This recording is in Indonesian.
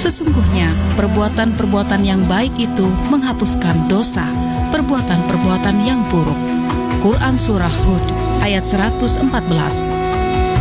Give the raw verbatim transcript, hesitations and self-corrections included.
Sesungguhnya perbuatan-perbuatan yang baik itu menghapuskan dosa, perbuatan-perbuatan yang buruk. Quran Surah Hud ayat seratus empat belas.